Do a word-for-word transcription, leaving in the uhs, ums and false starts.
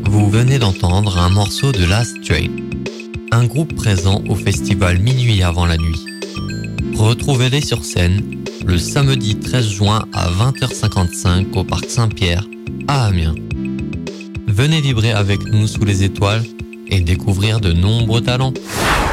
Vous venez d'entendre un morceau de Last Train, un groupe présent au festival Minuit avant la nuit. Retrouvez-les sur scène le samedi treize juin à vingt heures cinquante-cinq au Parc Saint-Pierre à Amiens. Venez vibrer avec nous sous les étoiles et découvrir de nombreux talents.